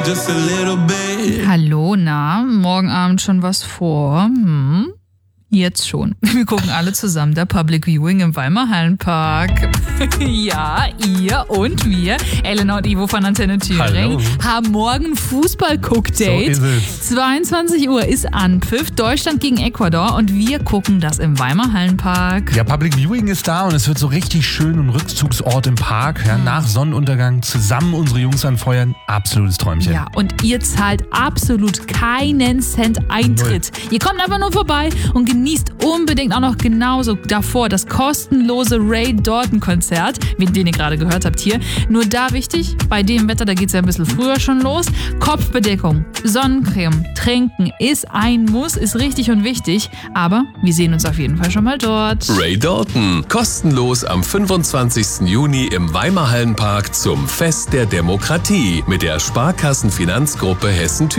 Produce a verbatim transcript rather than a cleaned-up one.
just a little bit. Hallo, na, morgen Abend schon was vor? Hm? Jetzt schon. Wir gucken alle zusammen der Public Viewing im Weimar Hallenpark. Ja, ihr und wir, Elena und Ivo von Antenne Thüringen, Hallo. haben morgen Fußball-Cook-Date. So ist es. zweiundzwanzig Uhr ist Anpfiff, Deutschland gegen Ecuador und wir gucken das im Weimar Hallenpark. Ja, Public Viewing ist da und es wird so richtig schön ein Rückzugsort im Park. Ja, nach Sonnenuntergang zusammen unsere Jungs anfeuern. Absolutes Träumchen. Ja, und ihr zahlt absolut keinen Cent Eintritt. Ihr kommt einfach nur vorbei und genießt unbedingt auch noch genauso davor das kostenlose Ray Dalton-Konzert, wie den ihr gerade gehört habt hier. Nur da wichtig, bei dem Wetter, da geht es ja ein bisschen früher schon los. Kopfbedeckung, Sonnencreme, Trinken ist ein Muss, ist richtig und wichtig. Aber wir sehen uns auf jeden Fall schon mal dort. Ray Dalton, kostenlos am fünfundzwanzigsten Juni im Weimar Hallenpark zum Fest der Demokratie mit der Sparkassenfinanzgruppe Hessen